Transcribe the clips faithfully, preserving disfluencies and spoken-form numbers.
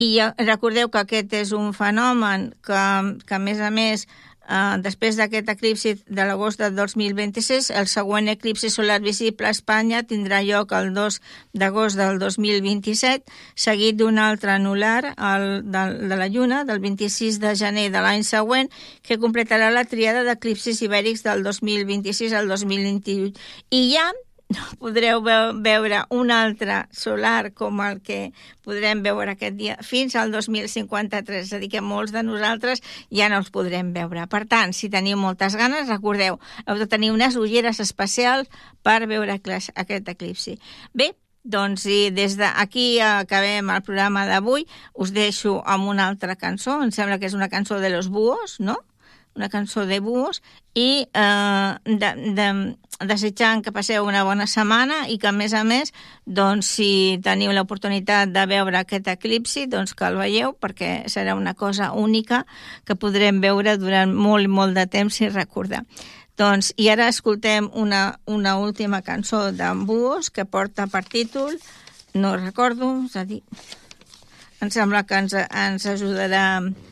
I recordeu que aquest és un fenomen que, que a més a més, eh, després d'aquest eclipsi de l'agost del dos mil vint-i-sis, el següent eclipsi solar visible a Espanya tindrà lloc el dos d'agost del dos mil vint-i-set, seguit d'un altre anular el, de, de la Lluna, del vint-i-sis de gener de l'any següent, que completarà la tríada d'eclipsis ibèrics del dos mil vint-i-sis al dos mil vint-i-vuit. I ja podreu veure un altre solar com el que podrem veure aquest dia fins al dos mil cinquanta-tres, és a dir, que molts de nosaltres ja no els podrem veure. Per tant, si teniu moltes ganes, recordeu, heu de tenir unes ulleres especials per veure aquest eclipsi. Bé, doncs i des d'aquí acabem el programa d'avui. Us deixo amb una altra cançó, em sembla que és una cançó de Los Búhos, no? Una cançó de búhos, i eh, de, de, desitjant que passeu una bona setmana i que, a més a més, doncs, si teniu l'oportunitat de veure aquest eclipsi, doncs que el veieu, perquè serà una cosa única que podrem veure durant molt, molt de temps i recordar. Doncs, i ara escoltem una, una última cançó d'en Búhos que porta per títol, no recordo, és a dir, em sembla que ens, ens ajudarà...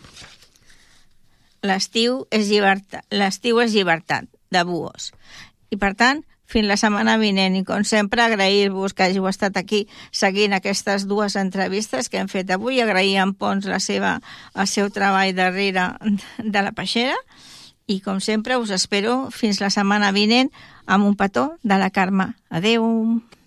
L'estiu és llibertat, l'estiu és llibertat, de Búhos. I per tant, fins la setmana vinent, i com sempre agrair-vos que hàgiu estat aquí seguint aquestes dues entrevistes que hem fet avui, agrair a en Pons la seva, el seu treball darrere de la peixera, i com sempre us espero fins la setmana vinent amb un petó de la Carme. Adeu!